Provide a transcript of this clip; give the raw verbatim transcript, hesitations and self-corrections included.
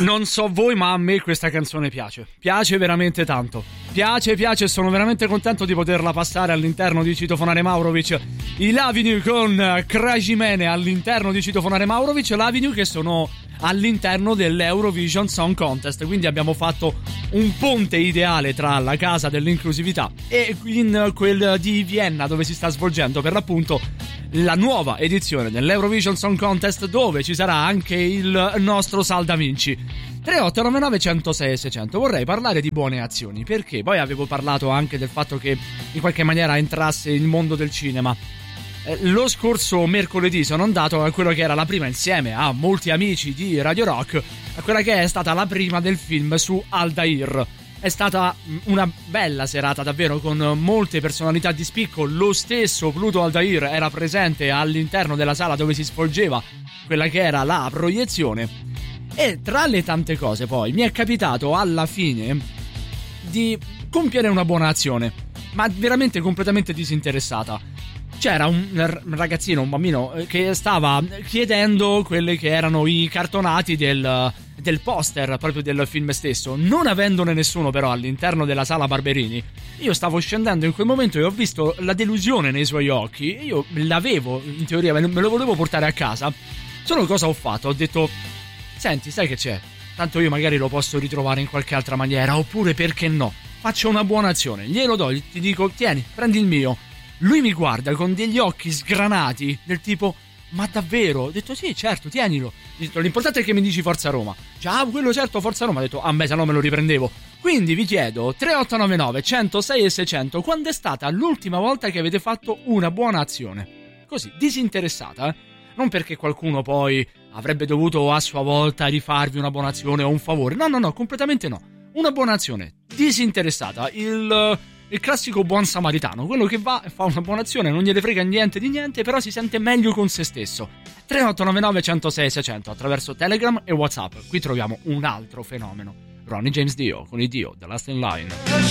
Non so voi, ma a me questa canzone piace. Piace veramente tanto. Piace, piace, sono veramente contento di poterla passare all'interno di Citofonare Maurovic. I L'Avenue con Krajimene all'interno di Citofonare Maurovic. L'Avenue che sono all'interno dell'Eurovision Song Contest. Quindi abbiamo fatto un ponte ideale tra la casa dell'inclusività e in quel di Vienna, dove si sta svolgendo per l'appunto la nuova edizione dell'Eurovision Song Contest, dove ci sarà anche il nostro Sal Da Vinci. tre otto nove nove uno zero sei sei zero zero. Vorrei parlare di buone azioni, perché poi avevo parlato anche del fatto che in qualche maniera entrasse il mondo del cinema. Eh, lo scorso mercoledì sono andato a quello che era la prima, insieme a molti amici di Radio Rock, a quella che è stata la prima del film su Aldair. È stata una bella serata davvero, con molte personalità di spicco. Lo stesso Pluto Aldair era presente all'interno della sala dove si svolgeva quella che era la proiezione. E tra le tante cose poi mi è capitato alla fine di compiere una buona azione, ma veramente completamente disinteressata. C'era un ragazzino, un bambino, che stava chiedendo quelli che erano i cartonati del, del poster proprio del film stesso, non avendone nessuno però all'interno della sala Barberini. Io stavo scendendo in quel momento e ho visto la delusione nei suoi occhi. Io l'avevo, in teoria, me lo volevo portare a casa. Solo cosa ho fatto? Ho detto: senti, sai che c'è? Tanto io magari lo posso ritrovare in qualche altra maniera, oppure perché no? Faccio una buona azione, glielo do, ti dico: tieni, prendi il mio. Lui mi guarda con degli occhi sgranati, del tipo: ma davvero? Ho detto: sì, certo, tienilo. Ho detto: l'importante è che mi dici Forza Roma. Già, quello certo, Forza Roma. Ho detto: a me se no me lo riprendevo. Quindi vi chiedo, tre otto nove nove uno zero sei sei zero zero, quando è stata l'ultima volta che avete fatto una buona azione? Così, disinteressata, eh? Non perché qualcuno poi avrebbe dovuto a sua volta rifarvi una buona azione o un favore. No, no, no, completamente no. Una buona azione, disinteressata, il... il classico buon samaritano, quello che va e fa una buona azione, non gliene frega niente di niente, però si sente meglio con se stesso. tre otto nove nove uno zero sei sei zero zero attraverso Telegram e WhatsApp. Qui troviamo un altro fenomeno. Ronnie James Dio con il Dio, The Last in Line.